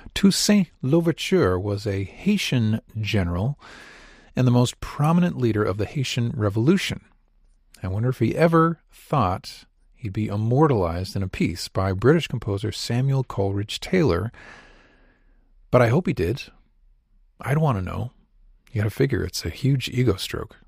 Toussaint Louverture was a Haitian general and the most prominent leader of the Haitian Revolution. I wonder if he ever thought he'd be immortalized in a piece by British composer Samuel Coleridge Taylor, but I hope he did. I'd want to know. You gotta figure it's a huge ego stroke.